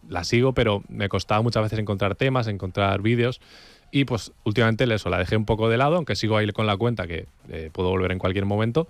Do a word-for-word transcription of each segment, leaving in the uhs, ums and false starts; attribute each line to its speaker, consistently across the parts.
Speaker 1: la sigo, pero me costaba muchas veces encontrar temas, encontrar vídeos. Y pues últimamente eso, la dejé un poco de lado, aunque sigo ahí con la cuenta, que eh, puedo volver en cualquier momento.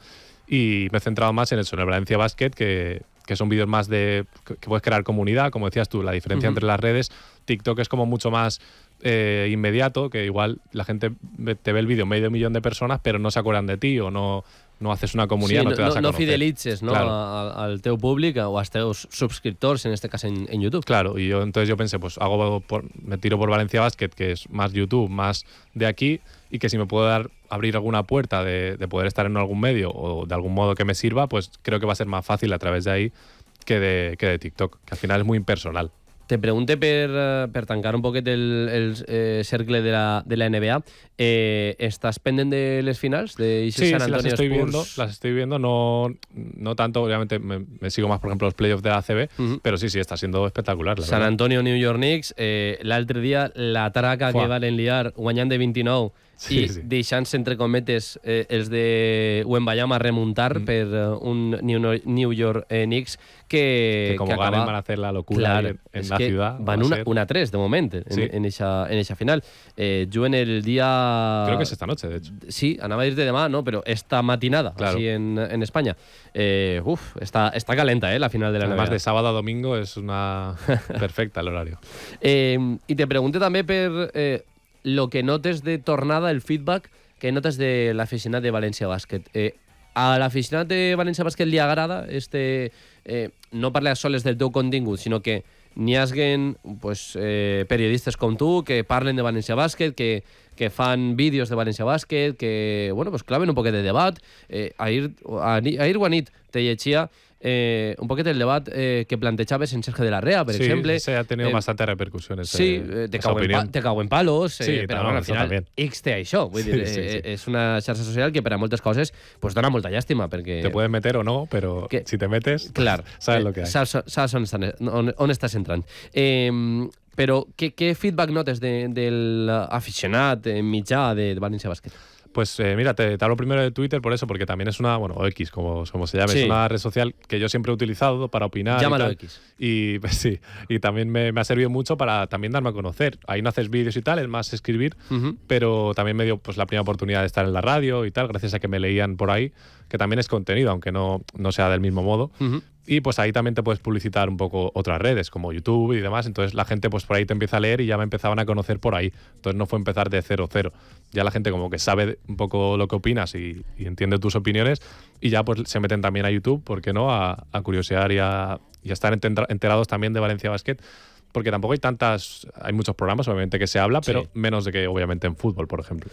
Speaker 1: Y me he centrado más en eso, en el Valencia Basket, que, que son vídeos más de que, que puedes crear comunidad, como decías tú, la diferencia uh-huh. entre las redes. TikTok es como mucho más eh, inmediato, que igual la gente te ve el vídeo medio millón de personas, pero no se acuerdan de ti o no, no haces una comunidad,
Speaker 2: sí,
Speaker 1: no te das
Speaker 2: no,
Speaker 1: a
Speaker 2: no
Speaker 1: conocer.
Speaker 2: fidelitzes, no,
Speaker 1: claro.
Speaker 2: a, al teu públic o als teus subscriptors, en este caso en, en YouTube.
Speaker 1: Claro, y yo entonces yo pensé, pues hago por, me tiro por Valencia Basket, que es más YouTube, más de aquí, y que si me puedo dar abrir alguna puerta de, de poder estar en algún medio o de algún modo que me sirva, pues creo que va a ser más fácil a través de ahí que de, que de TikTok, que al final es muy impersonal.
Speaker 2: Te pregunté per, per tancar un poquet el, el eh, cercle de la, de la N B A. Eh, ¿Estás pendiente de les finals? De
Speaker 1: sí,
Speaker 2: San
Speaker 1: sí, las estoy
Speaker 2: Spurs?
Speaker 1: viendo, las estoy viendo, no, no tanto, obviamente me, me sigo más, por ejemplo, los playoffs de la A C B, uh-huh. pero sí, sí, está siendo espectacular. La
Speaker 2: San
Speaker 1: verdad.
Speaker 2: Antonio, New York Knicks, eh, l'altre dia la traca Fuà. que valen liar guanyant de vint-i-nou sí, i sí. deixant-se, entre cometes, eh, els de Wembanyama remuntar mm. per uh, un New, New York eh, Knicks que,
Speaker 1: que como
Speaker 2: que
Speaker 1: ganen
Speaker 2: acaba...
Speaker 1: van a hacer la locura
Speaker 2: claro,
Speaker 1: en, en la ciudad.
Speaker 2: Van una, una tres de moment en, sí. en, eixa, en eixa final. Eh, juguen el dia...
Speaker 1: Creo que es esta noche, de hecho.
Speaker 2: Sí, anava a dir de demà, no, però esta matinada,
Speaker 1: claro.
Speaker 2: así en, en España. Eh, uf, está, está calenta, eh, la final de la N B A.
Speaker 1: Además de sábado a domingo es una perfecta el horario.
Speaker 2: Eh, I te pregunté també per eh, lo que notes de tornada, el feedback que notes de l'aficionat de València Bàsquet. Eh, a l'aficionat de València Bàsquet li agrada este, eh, no parlar soles del teu contingut, sinó que n'hi haguen pues, eh, periodistes com tu que parlen de València Bàsquet, que, que fan vídeos de València Bàsquet, que bueno, pues, claven un poquet de debat. Eh, ahir, ahir o anit te llegia Eh, un poquet el debat eh, que plantejaves en Sergio de la Rea, por
Speaker 1: sí,
Speaker 2: ejemplo.
Speaker 1: Sí, ha tenido
Speaker 2: eh,
Speaker 1: bastantes repercusiones.
Speaker 2: Sí, eh, te, cago en pa te cago en palos,
Speaker 1: sí,
Speaker 2: eh, però
Speaker 1: no,
Speaker 2: bueno, al final
Speaker 1: también.
Speaker 2: X té això. Vull
Speaker 1: sí,
Speaker 2: dir,
Speaker 1: sí, sí.
Speaker 2: Eh, és una xarxa social que per a moltes coses pues, dona molta llàstima. Perquè...
Speaker 1: Te puedes meter o no, pero que, si te metes,
Speaker 2: clar,
Speaker 1: sabes
Speaker 2: eh,
Speaker 1: lo que hay.
Speaker 2: Saps, saps on, estan, on, on estàs entrant. Eh, però què, què feedback notes de, de l'aficionat eh, mitjà de, de València Bàsquet?
Speaker 1: Pues eh, mira, te, te hablo primero de Twitter por eso, porque también es una, bueno, o X, como, como se llame, sí. es una red social que yo siempre he utilizado para opinar.
Speaker 2: Llámalo
Speaker 1: y tal,
Speaker 2: X.
Speaker 1: Y pues, sí, y también me, me ha servido mucho para también darme a conocer. Ahí no haces vídeos y tal, es más escribir, uh-huh. pero también me dio pues la primera oportunidad de estar en la radio y tal, gracias a que me leían por ahí, que también es contenido, aunque no, no sea del mismo modo. Uh-huh. Y pues ahí también te puedes publicitar un poco otras redes, como YouTube y demás. Entonces la gente pues por ahí te empieza a leer y ya me empezaban a conocer por ahí. Entonces no fue empezar de cero cero. Ya la gente como que sabe un poco lo que opinas y, y entiende tus opiniones y ya pues se meten también a YouTube, ¿por qué no? A, a curiosear y a, y a estar enterados también de Valencia Basket. Porque tampoco hay tantas, hay muchos programas obviamente que se habla, sí. pero menos de que obviamente en fútbol, por ejemplo.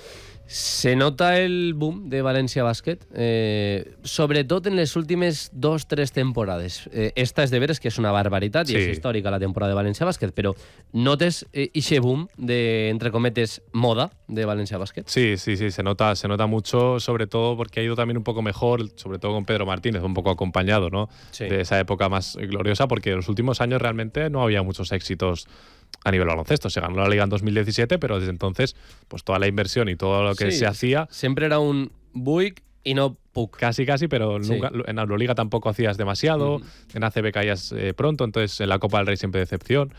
Speaker 2: Se nota el boom de València Bàsquet, eh, sobretot en les últimes dos, tres temporades. Eh, esta és de veres que és una barbaritat sí. i és històrica la temporada de València Bàsquet, però notes ese eh, boom de, entre cometes, moda de València Bàsquet?
Speaker 1: Sí, sí, sí, se nota, se nota mucho, sobre todo porque ha ido también un poco mejor, sobre todo con Pedro Martínez, un poco acompañado, ¿no? Sí. De esa época más gloriosa, porque en los últimos años realmente no había muchos éxitos a nivel baloncesto. Se ganó la Liga en dos mil diecisiete, pero desde entonces pues toda la inversión y todo lo que
Speaker 2: sí,
Speaker 1: se hacía...
Speaker 2: Siempre era un buic y no puc.
Speaker 1: Casi, casi, pero sí. nunca, en Euroliga tampoco hacías demasiado, mm. en A C B caías eh, pronto, entonces en la Copa del Rey siempre decepción.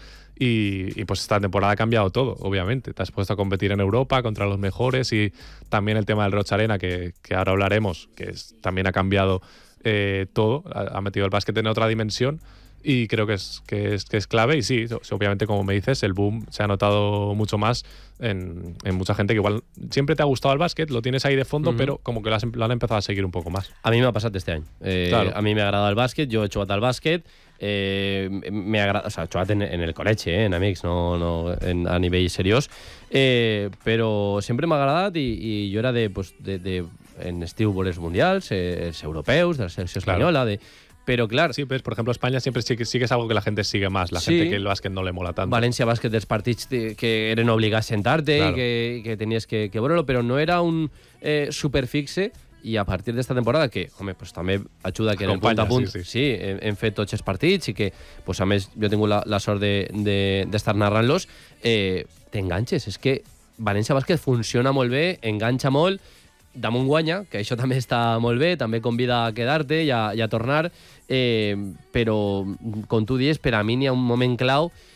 Speaker 1: Y, y pues esta temporada ha cambiado todo, obviamente. Te has puesto a competir en Europa contra los mejores y también el tema del Roig Arena, que, que ahora hablaremos, que es, también ha cambiado eh, todo, ha, ha metido el básquet en otra dimensión. Y creo que es, que, es, que es clave. Y sí, obviamente, como me dices, el boom se ha notado mucho más en, en mucha gente que igual siempre te ha gustado el básquet, lo tienes ahí de fondo, uh-huh. pero como que lo, has, lo han empezado a seguir un poco más.
Speaker 2: A mí me ha pasado este año. Eh, claro. A mí me ha agradado el básquet, yo he jugat al básquet, eh, me agrada, o sea, he jugat en, en el col·legi, eh, en amics, no, no en, a nivell seriós, eh, però sempre m'ha agradat i, i jo era de, pues, de, de en estiu voler mundials, eh, els europeus, de la selecció espanyola, claro. de Pero claro...
Speaker 1: Sí, pues por ejemplo España siempre sí que, sí que es algo que la gente sigue más, la sí. gente que el básquet no le mola tanto.
Speaker 2: València Bàsquet dels partits que eren obligats a sentarte claro. y que, que tenías que, que veure-lo, però no era un eh, superfixe i a partir d'esta temporada, que home, pues, també ajuda que en el punt a punt sí, sí. sí hem, hem fet tots els partits i que pues, a més jo he tingut la, la sort d'estar de, de, narrant-los, eh, t'enganxes. És que València Bàsquet funciona molt bé, enganxa molt, damunt guanya, que això també està molt bé, també convida a quedar-te i a, i a tornar, eh, però, com tu dius, per a mi n'hi ha un moment clau